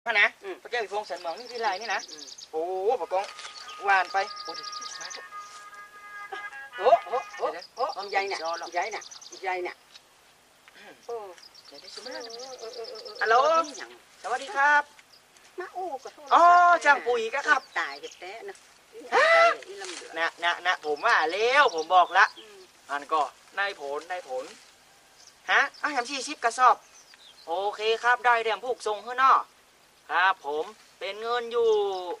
นะพระเจ้าอยู่พงสันเมืองนี่ที่ไรนี่นะโอ้ปะกงหวานไปโอ้ดิมาเถอะโอ้ใหญ่เนี่ยใหญ่เนี่ยใหญ่เนี่ยเดี๋ยวได้ชิมแล้วฮัลโหลสวัสดีครับมาโอ้ก็อ๋อจ้างปุ๋ยก็ครับตายกับแต้นะนะผมว่าแล้วผมบอกละอันก็ได้ผลฮะแฮม40 กระสอบโอเคครับได้เดี๋ยวผูกส่งให้นอครับผมเป็นเงินอยู่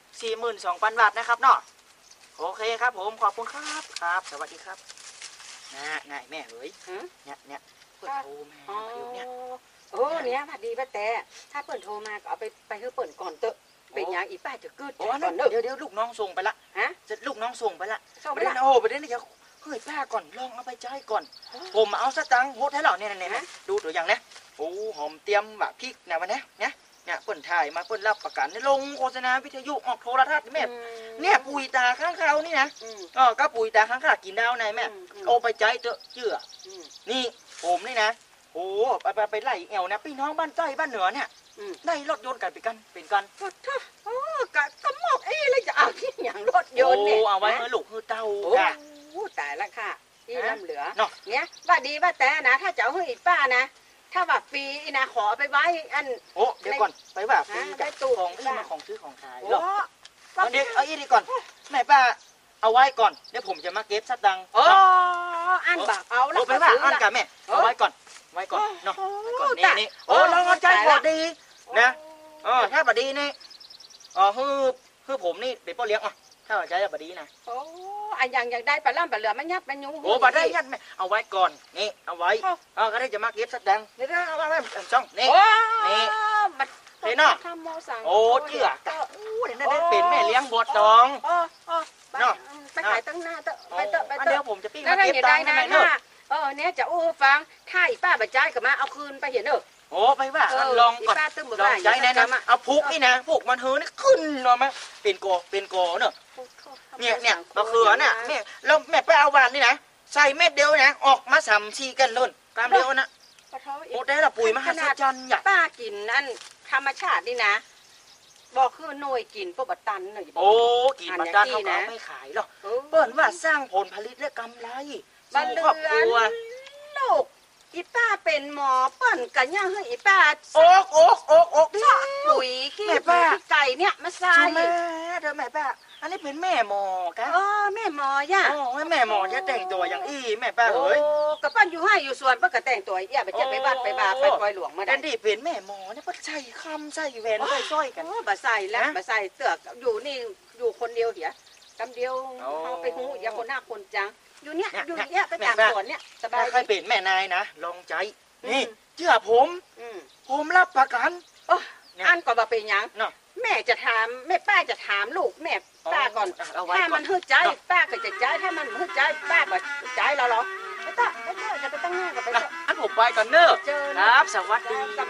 42,000 บาทนะครับเนาะโอเคครับผมขอบคุณครับครับสวัสดีครับง่ายแม่เฮ้ยเนี่ยเปิดโทรมาเนี่ยเนี่ยพอดีป้าแต่ถ้าเปิดโทรมาก็เอาไปให้เปิดก่อนเตอะเป็นอย่างอีป้าจะกึดก่อนเดี๋ยวลูกน้องส่งไปละฮะจะลูกน้องส่งไปละส่งไปละโอ้ไปเดี๋ยวเฮ้ยป้าก่อนลองเอาไปใจก่อนผมเอาสตังค์โหดให้เราเนี่ยดูตัวอย่างนะโอ้หอมเตรียมแบบพริกเนี่ยวันนี้เนี่ยเปิ่นถ่ายมาเปิ่นรับประกันลงโฆษณาวิทยุออกโทรทัศน์แม่เนี่ยปุ๋ยตาข้างเขานี่นะก็ปุ๋ยตาข้างขากินดาวในแม่เอาไปใจเจือนี่ผมนี่นะโอ้ไปไล่แอวนะพี่น้องบ้านใต้บ้านเหนือเนี่ยได้รถยนต์กันเป็นกันก็หมกเลยจะเอาที่อย่างรถยนต์เนี่ยเอาไว้ให้ลูกคือเต้าแต่ละค่ะที่น้ำเหลือเนี่ยว่าดีว่าแต่นะถ้าจะเอาให้ป้านะถ้าว่าปีนะขอไปไว้อันเดี๋ยวก่อนไปว่าปีกับของที่มาของซื้อของขายหรอเดี๋ยวเอาอีดีก่อนแม่ป้าเอาไว้ก่อนเดี๋ยวผมจะมาเก็บสตังค์อันบักเอาแล้วไปว่าอันกับแม่เอาไว้ก่อนเนาะก่อนนี่เราใจบอดีนะถ้าบดีนี่คือผมนี่เป็นพ่อเลี้ยงถ้าใจบดีนะอันอย่างได้ปลาล่ำปลาเหลือมันยัดมันยุ่งปลาได้ยัดแม่เอาไว้ก่อนนี่เอาไว้ก็ได้จะมาเก็บสตังค์นี่เอาไว้ช่องนี่เนาะเจือกได้เป็นแม่เลี้ยงบดตองเนาะไปขายตั้งหน้าไปเดี๋ยวผมจะปิ้งมาเก็บตังค์ให้แม่เนี่ยจะฟังถ้าอีป้าบรรจัยกับมาเอาคืนไปเห็นไปว่าลองก่อนลองใจแนะนำเอาพุกนี่นะพุกมันนี่ขึ้นเนาะมั้ยเป็นโกเนอะเนี่ยมะเขือน่ะแม่แล้วแม่ไปเอาหวานนี่นะใส่เม็ดเดียวนะออกมา3-4กันล้นกามเดียวนะโอ้ได้ละปุ๋ยมหัศจรรย์ป้ากินนั่นธรรมชาตินี่นะบอกคือหน่วยกินพวกบัตตันหน่อยกินบัตตันเขาไม่ขายหรอกเปิ่นว่าสร้างผลผลิตและกำไรสู่ครอบครัวลูกอีป้าเป็นหมอเปิ่นกันย่างให้อีป้าโอ๊กปุ๋ยขี้ไก่เนี่ยมาใส่แม่ป้าอันนี้เป็นแม่หมอกันแม่หมอย่าแม่หมอจะแต่งตัวอย่างแม่ป้าเอ้ยกระปั้นอยู่ให้อยู่ส่วนเพื่อกระแต่งตัวไปเจ็บไปบ้านไปบาไปคอยหลวงมาได้ดีเป็นแม่หมอเนี่ยก็ใส่คำใส่แหวนใส่สร้อยกันบะใส่แล้วบะใส่เสือกอยู่นี่อยู่คนเดียวเหียกำเดียวเอาไปหูอย่าคนหน้าคนจังอยู่เนี่ยไปตามสวนเนี่ยสบายใครเป็นแม่นายนะลองใจนี่เชื่อผมรับประกันอันก็บ่เป็นยังแม่จะถามแม่ป้าจะถามลูกแม่ป้าก่อนถ้ามันหืดใจป้าก็จะใจถ้ามันหืดใจป้าก็ใจเราหรอไม่ต้องจะไปตั้งหน้ากับไปอันผมไปก่อนเนอะครับสวัสดีครับ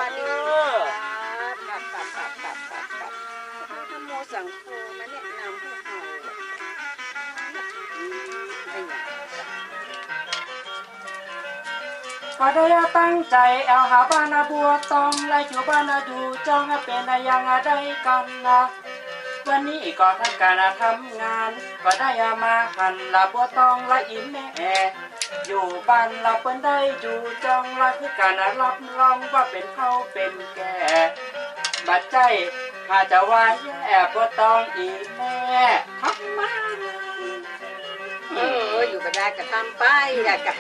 ธรรมโมสังโฆมาแนะนำให้เขาพอได้ตั้งใจเอาหาบ้านบัวตองไล่อยู่บ้านดูจ้องเป็นยังได้กันนะวันนี้ก็ทำการทำงานก็ได้มาหันละบัวตองละอินแม่อยู่บ้านเราเปิ้นได้อยู่จ้องละคือการรับรองว่าเป็นเขาเป็นแก่บัดใจหาจะว่าแย่บัวตองอีแม่ทำมาอยู่ก็ได้ก็ทำไปได้ก็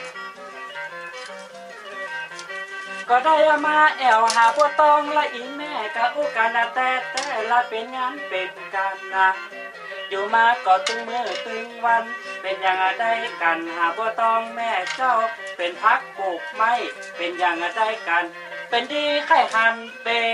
ก็ได้มาแอวหาบัวตองละอีแม่กะอุกันแต่ละเป็นงานเป็นการนะอยู่มาก็ตึงมือตึงวันเป็นอย่างได้กันหาบัวตองแม่เจ้าเป็นพักปลูกไม้เป็นอย่างได้กันเป็นดีไข่หันเป็น